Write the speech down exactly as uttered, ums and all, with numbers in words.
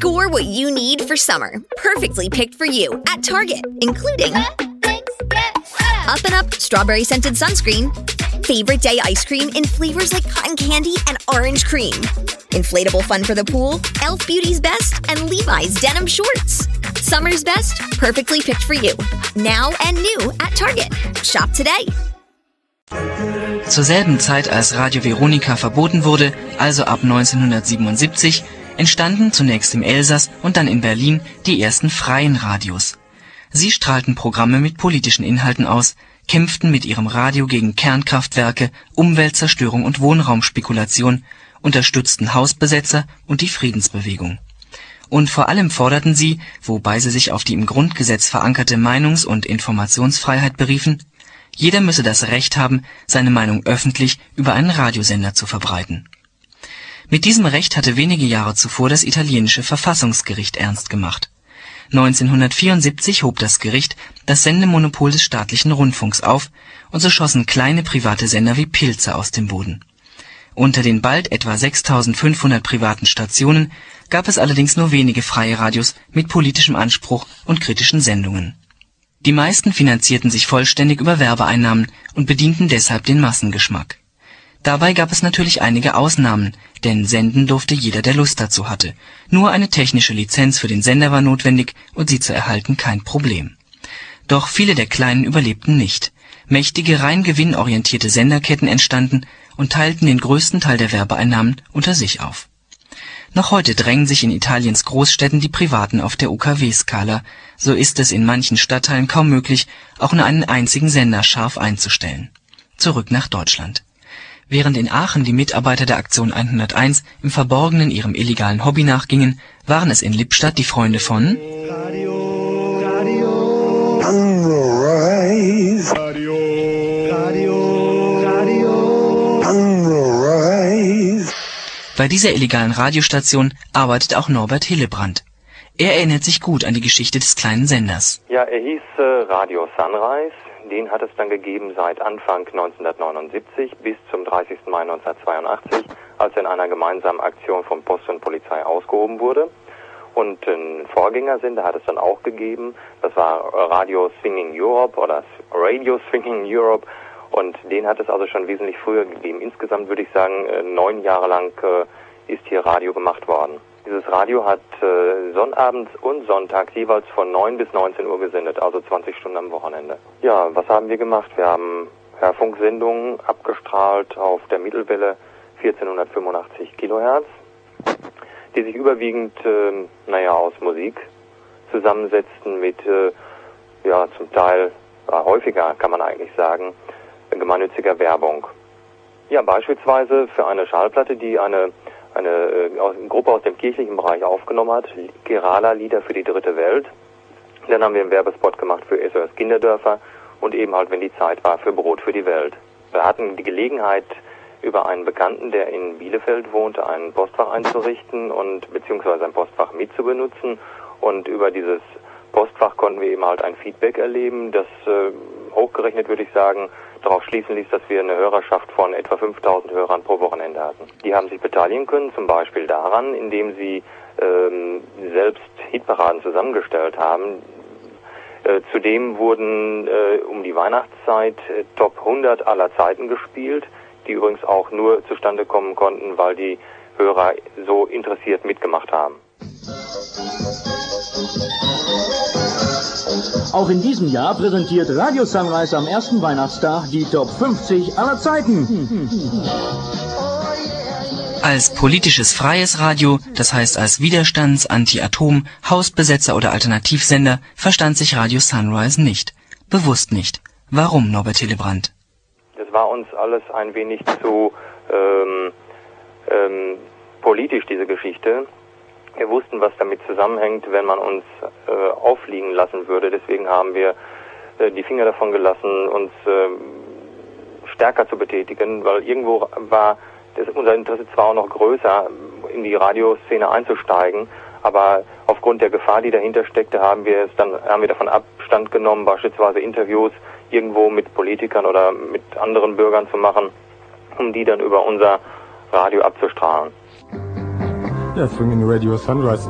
Score what you need for summer. Perfectly picked for you at Target, including Up and Up Strawberry Scented Sunscreen, Favorite Day Ice Cream in flavors like cotton candy and orange cream, Inflatable Fun for the Pool, e l f Beauty's Best, and Levi's Denim Shorts. Summer's best, perfectly picked for you. Now and new at Target. Shop today. Zur selben Zeit, als Radio Veronica verboten wurde, also ab neunzehnhundertsiebenundsiebzig, entstanden zunächst im Elsass und dann in Berlin die ersten freien Radios. Sie strahlten Programme mit politischen Inhalten aus, kämpften mit ihrem Radio gegen Kernkraftwerke, Umweltzerstörung und Wohnraumspekulation, unterstützten Hausbesetzer und die Friedensbewegung. Und vor allem forderten sie, wobei sie sich auf die im Grundgesetz verankerte Meinungs- und Informationsfreiheit beriefen, jeder müsse das Recht haben, seine Meinung öffentlich über einen Radiosender zu verbreiten. Mit diesem Recht hatte wenige Jahre zuvor das italienische Verfassungsgericht ernst gemacht. neunzehnhundertvierundsiebzig hob das Gericht das Sendemonopol des staatlichen Rundfunks auf, und so schossen kleine private Sender wie Pilze aus dem Boden. Unter den bald etwa sechstausendfünfhundert privaten Stationen gab es allerdings nur wenige freie Radios mit politischem Anspruch und kritischen Sendungen. Die meisten finanzierten sich vollständig über Werbeeinnahmen und bedienten deshalb den Massengeschmack. Dabei gab es natürlich einige Ausnahmen, denn senden durfte jeder, der Lust dazu hatte. Nur eine technische Lizenz für den Sender war notwendig und sie zu erhalten kein Problem. Doch viele der Kleinen überlebten nicht. Mächtige, rein gewinnorientierte Senderketten entstanden und teilten den größten Teil der Werbeeinnahmen unter sich auf. Noch heute drängen sich in Italiens Großstädten die Privaten auf der U K W-Skala, so ist es in manchen Stadtteilen kaum möglich, auch nur einen einzigen Sender scharf einzustellen. Zurück nach Deutschland. Während in Aachen die Mitarbeiter der Aktion hunderteins im Verborgenen ihrem illegalen Hobby nachgingen, waren es in Lippstadt die Freunde von Radio, Radio, Sunrise. Radio, Radio, Radio, Sunrise. Bei dieser illegalen Radiostation arbeitet auch Norbert Hillebrand. Er erinnert sich gut an die Geschichte des kleinen Senders. Ja, er hieß äh, Radio Sunrise. Den hat es dann gegeben seit Anfang neunzehnhundertneunundsiebzig bis zum dreißigsten Mai neunzehnhundertzweiundachtzig, als er in einer gemeinsamen Aktion von Post und Polizei ausgehoben wurde. Und einen Vorgängersender hat es dann auch gegeben. Das war Radio Swinging Europe oder Radio Swinging Europe. Und den hat es also schon wesentlich früher gegeben. Insgesamt würde ich sagen, neun Jahre lang äh, ist hier Radio gemacht worden. Dieses Radio hat äh, sonnabends und sonntags jeweils von neun bis neunzehn Uhr gesendet, also zwanzig Stunden am Wochenende. Ja, was haben wir gemacht? Wir haben Hörfunksendungen abgestrahlt auf der Mittelwelle vierzehnhundertfünfundachtzig Kilohertz, die sich überwiegend, äh, naja, aus Musik zusammensetzten mit, äh, ja, zum Teil, äh, häufiger kann man eigentlich sagen, gemeinnütziger Werbung. Ja, beispielsweise für eine Schallplatte, die eine eine äh, Gruppe aus dem kirchlichen Bereich aufgenommen hat, Kerala Lieder für die dritte Welt. Dann haben wir einen Werbespot gemacht für S O S Kinderdörfer und eben halt, wenn die Zeit war, für Brot für die Welt. Wir hatten die Gelegenheit, über einen Bekannten, der in Bielefeld wohnte, ein Postfach einzurichten und beziehungsweise ein Postfach mitzubenutzen, und über dieses Postfach konnten wir eben halt ein Feedback erleben, das äh, hochgerechnet, würde ich sagen, darauf schließen ließ, dass wir eine Hörerschaft von etwa fünftausend Hörern pro Wochenende hatten. Die haben sich beteiligen können, zum Beispiel daran, indem sie ähm, selbst Hitparaden zusammengestellt haben. Äh, zudem wurden äh, um die Weihnachtszeit äh, Top hundert aller Zeiten gespielt, die übrigens auch nur zustande kommen konnten, weil die Hörer so interessiert mitgemacht haben. Auch in diesem Jahr präsentiert Radio Sunrise am ersten Weihnachtstag die Top fünfzig aller Zeiten. Als politisches freies Radio, das heißt als Widerstands-, Anti-Atom-, Hausbesetzer- oder Alternativsender, verstand sich Radio Sunrise nicht. Bewusst nicht. Warum, Norbert Hillebrand? Das war uns alles ein wenig zu ähm, ähm, politisch, diese Geschichte. Wir wussten, was damit zusammenhängt, wenn man uns äh, auffliegen lassen würde. Deswegen haben wir äh, die Finger davon gelassen, uns äh, stärker zu betätigen, weil irgendwo war das, unser Interesse zwar auch noch größer, in die Radioszene einzusteigen, aber aufgrund der Gefahr, die dahinter steckte, haben wir es dann haben wir davon Abstand genommen, beispielsweise Interviews irgendwo mit Politikern oder mit anderen Bürgern zu machen, um die dann über unser Radio abzustrahlen. Ja, Swinging Radio Sunrise